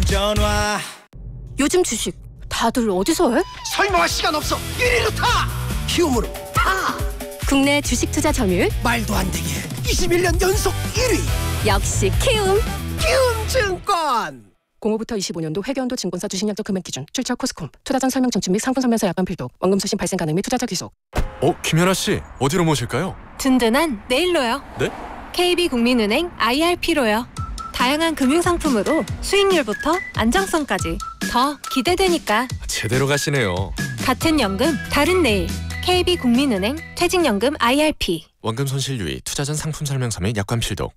전화. 요즘 주식 다들 어디서 해? 설명할 시간 없어. 1위로 타. 키움으로 타. 국내 주식 투자 점유율 말도 안 되게 21년 연속 1위. 역시 키움. 키움증권. 05부터 25년도 회계연도 증권사 주식약정 금액 기준 출처 코스콤 투자 전 설명 청취 및 상품 설명서 약관 필독 원금 수신 발생 가능 및 투자자 귀속. 김연아 씨 어디로 모실까요? 든든한 내일로요. 네? KB국민은행 IRP로요. 다양한 금융상품으로 수익률부터 안정성까지 더 기대되니까 제대로 가시네요. 같은 연금 다른 내일 KB국민은행 퇴직연금 IRP. 원금 손실 유의, 투자 전 상품 설명서 및 약관 필독.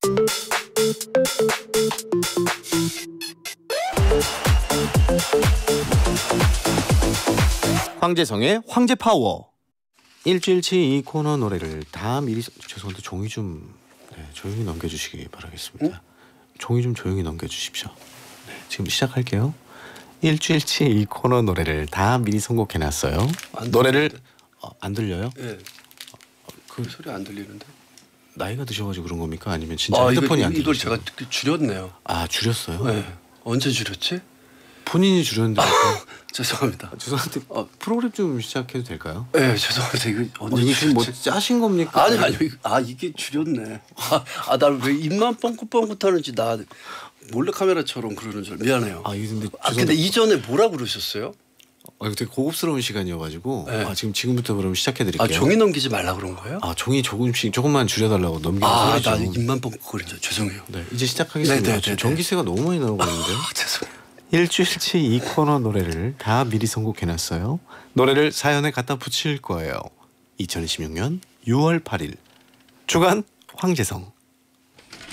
황재성의 황제파워. 일주일치 이 코너 노래를 다 미리 죄송한데 종이 좀 조용히 넘겨주시기 바라겠습니다. 종이 좀 조용히 넘겨주십시오. 네, 지금 시작할게요. 일주일치 이 코너 노래를 다 미리 선곡해놨어요. 노래를 안 들려요? 예. 그 소리 안 들리는데? 나이가 드셔가지고 그런 겁니까? 아니면 진짜 핸드폰이 안 이걸 들리세요? 제가 줄였네요. 아 줄였어요? 네. 언제 줄였지? 본인이 줄였는데 죄송합니다. 죄송한데 프로그램 좀 시작해도 될까요? 네, 죄송합니다. 이거 언제 이거 지금 뭐 줄였지? 짜신 겁니까? 아니 이게 줄였네. 나 왜 입만 뻥긋뻥긋하는지 나 몰래 카메라처럼 그러는 줄 미안해요. 근데 이전에 뭐라 그러셨어요? 되게 고급스러운 시간이어가지고 네. 지금부터 그럼 시작해드릴게요. 종이 넘기지 말라 그런 거예요? 종이 조금만 줄여달라고 넘기는 소리죠. 나 입만 뻥긋거린 줄 죄송해요. 네, 이제 시작하겠습니다. 네. 전기세가 너무 많이 나오고 있는데. 죄송해요. 일주일치 이 코너 노래를 다 미리 선곡해놨어요. 노래를 사연에 갖다 붙일 거예요. 2016년 6월 8일 주간 황재성.